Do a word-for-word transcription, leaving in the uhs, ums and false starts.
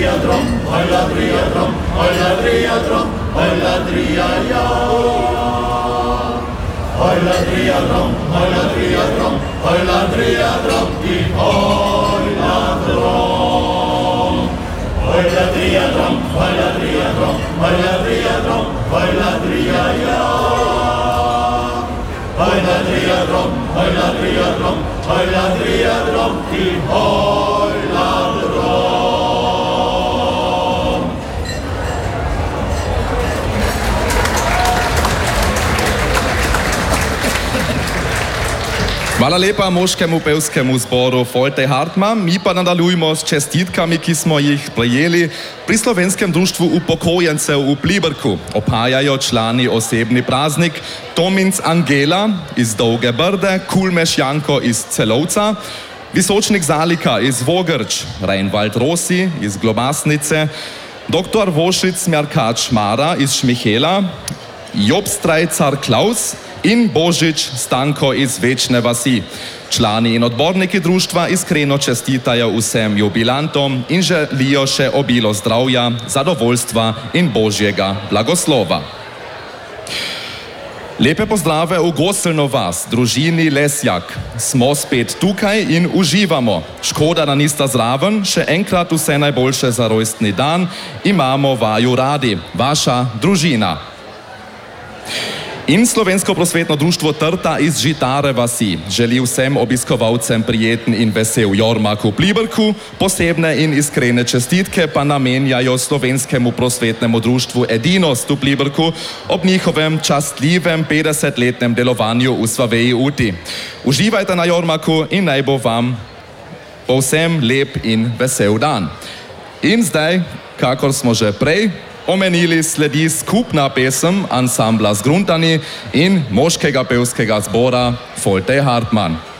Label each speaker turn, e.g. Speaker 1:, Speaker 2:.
Speaker 1: triadrom, hojla triadrom, hojla triadrom, hojla triaja. Hojla triadrom, hojla triadrom, hojla triadrom i hojla drom. Hojla triadrom, hojla triadrom, hojla triadrom, hojla triaja. Hojla triadrom, hojla triadrom, hojla triadrom i hojla drom.
Speaker 2: Hvala lepa moškemu pevskemu zboru Folte Hartmann. Mi pa nadaljujemo s čestitkami, ki smo jih prejeli pri Slovenskem društvu upokojencev v Pliberku. Obhajajo člani osebni praznik Tominc Angela iz Dolge Brde, Kulmeš Janko iz Celovca, Visočnik Zalika iz Vogrč, Reinwald Rossi iz Globasnice, doktor Vošic Mjarkač Mara iz Šmihela, Job Strajcar Klaus in Božič Stanko iz Večne vasi. Člani in odborniki društva iskreno čestitajo vsem jubilantom in želijo še obilo zdravja, zadovoljstva in božjega blagoslova. Lepe pozdrave v Goselno vas, družini Lesjak. Smo spet tukaj in uživamo. Škoda, da nista zraven, še enkrat vse najboljše za rojstni dan. Imamo vaju radi, vaša družina. In Slovensko prosvetno društvo Trta iz Žitare vasi želi vsem obiskovalcem prijeten in vesel jormak v Pliberku, posebne in iskrene čestitke pa namenjajo Slovenskemu prosvetnemu društvu Edinost v Pliberku ob njihovem častljivem petdesetletnem delovanju v Svaveji Uti. Uživajte na jormaku in naj bo vam povsem lep in vesel dan. In zdaj, kakor smo že prej omenili, sledi skupna pesem ansambla Zgruntani in moškega pevskega zbora Folte Hartmann.